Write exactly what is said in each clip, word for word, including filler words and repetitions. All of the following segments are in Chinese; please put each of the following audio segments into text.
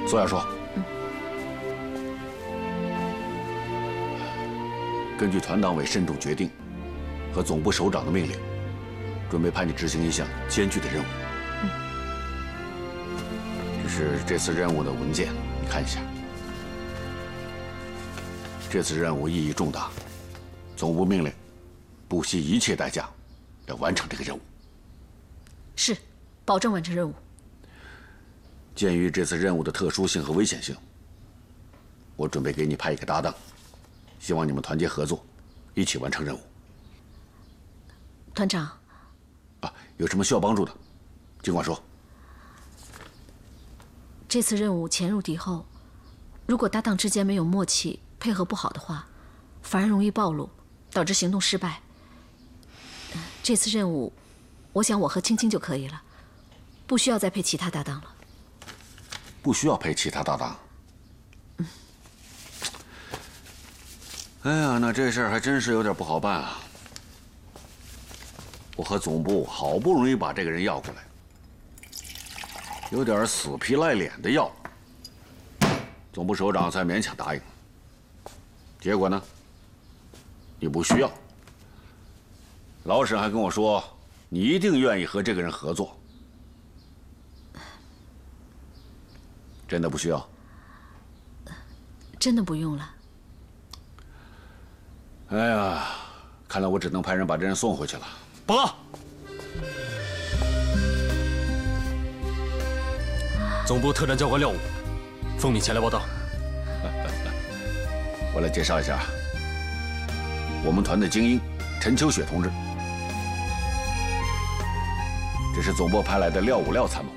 坐下说。 嗯。 根据团党委慎重决定和总部首长的命令，准备派你执行一项艰巨的任务。 嗯。 这是这次任务的文件，你看一下。这次任务意义重大，总部命令不惜一切代价要完成这个任务。 是，保证完成任务。 鉴于这次任务的特殊性和危险性，我准备给你派一个搭档，希望你们团结合作，一起完成任务。 团长， 啊，有什么需要帮助的，尽管说。 这次任务潜入敌后，如果搭档之间没有默契，配合不好的话，反而容易暴露，导致行动失败。这次任务，我想我和青青就可以了，不需要再配其他搭档了。 不需要配其他搭档。 嗯。 哎呀，那这事儿还真是有点不好办啊！我和总部好不容易把这个人要过来，有点死皮赖脸的要，总部首长才勉强答应。结果呢，你不需要。老沈还跟我说，你一定愿意和这个人合作。真的不需要？ 真的不用了。 哎呀，看来我只能派人把这人送回去了。 报告，总部特战教官廖武，奉命前来报道。 我来介绍一下，我们团的精英陈秋雪同志，这是总部派来的廖武廖参谋。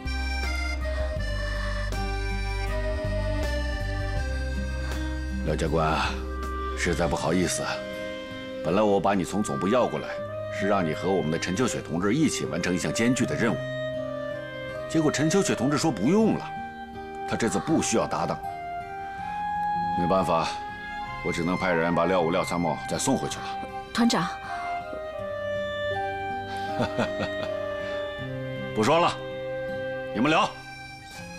廖教官，实在不好意思啊，本来我把你从总部要过来，是让你和我们的陈秋雪同志一起完成一项艰巨的任务，结果陈秋雪同志说不用了，他这次不需要搭档。没办法，我只能派人把廖武廖参谋再送回去了。 团长， 不说了，你们聊。